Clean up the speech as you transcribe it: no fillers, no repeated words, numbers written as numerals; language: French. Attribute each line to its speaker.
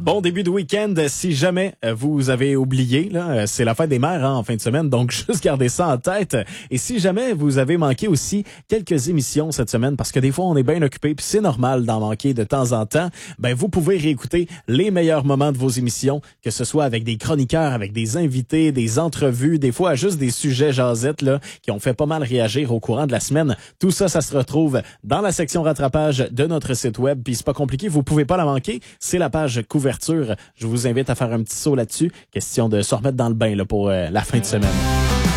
Speaker 1: Bon début de week-end. Si jamais vous avez oublié, là, c'est la fête des mères en fin de semaine, donc juste gardez ça en tête. Et si jamais vous avez manqué aussi quelques émissions cette semaine, parce que des fois on est bien occupé, puis c'est normal d'en manquer de temps en temps, ben vous pouvez réécouter les meilleurs moments de vos émissions, que ce soit avec des chroniqueurs, avec des invités, des entrevues, des fois juste des sujets jasettes là qui ont fait pas mal réagir au courant de la semaine. Tout ça, ça se retrouve dans la section rattrapage de notre site web. Puis c'est pas compliqué, vous pouvez pas la manquer. C'est la page couverture. Je vous invite à faire un petit saut là-dessus. Question de se remettre dans le bain là, pour la fin de semaine.